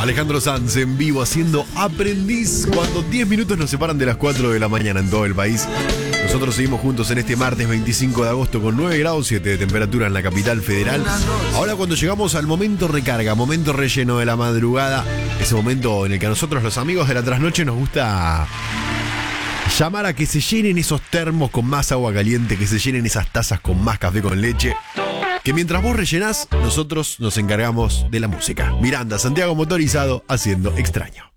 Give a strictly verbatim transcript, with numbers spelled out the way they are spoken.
Alejandro Sanz en vivo haciendo Aprendiz cuando diez minutos nos separan de las cuatro de la mañana en todo el país. Nosotros seguimos juntos en este martes veinticinco de agosto con nueve grados siete de temperatura en la capital federal. Ahora cuando llegamos al momento recarga, momento relleno de la madrugada, ese momento en el que a nosotros los amigos de la trasnoche nos gusta llamar a que se llenen esos termos con más agua caliente, que se llenen esas tazas con más café con leche. Que mientras vos rellenás, nosotros nos encargamos de la música. Miranda, Santiago Motorizado, haciendo Extraño.